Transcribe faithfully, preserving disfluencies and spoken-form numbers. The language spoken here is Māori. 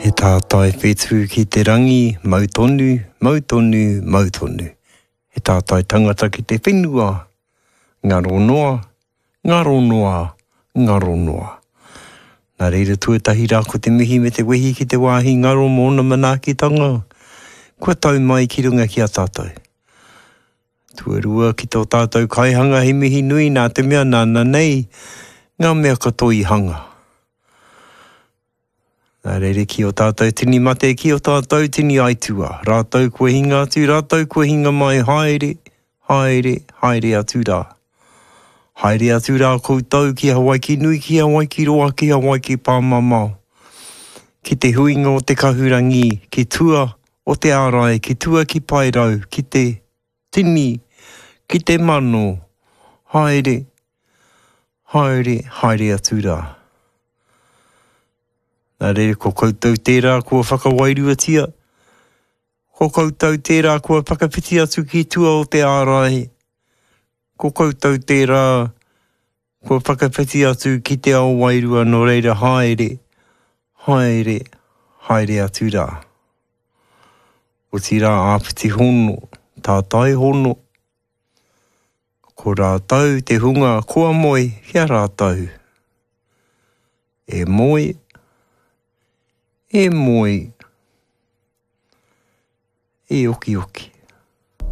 He tātai whetū ki te rangi, mautonu, mautonu, mautonu. He tātai tangata ki te whenua, ngaro noa, ngaro noa, ngaro noa. Nā reira tuatahi rā ko te mihi me te wehi ki te wāhi ngaro mōna manaakitanga. Kua tau mai ki runga ki a tātou. Tuarua ki tō tātou kaihanga he mihi nui nā te mea nāna nei, ngā mea katoi hanga. Nā reire ki o tātou tini mate, ki o tātou tini aitua. Rātou kua hinga atu, rātou kua hinga mai haere, haere, haere atu rā. Haere atu rā koutou ki Hawaii ki nui, ki Hawaii ki roa, ki Hawaii ki pāmamau. Ki te huinga o te kahurangi, ki tua o te ārai, ki tua ki pairau, ki te tini, ki te mano. Haere, haere, haere atu rā. Nā reire, ko koutou tērā kua whakawairuatia. Ko koutou tērā kua whakapiti atu ki tua o te ārai. Ko koutou tērā kua whakapiti atu ki te ao wairua no reira haere, haere, haere atu rā. O tira āpiti hono, tātai hono. Ko rātou te hunga kua moe, hia rātou. E moe, e moe, e oki oki.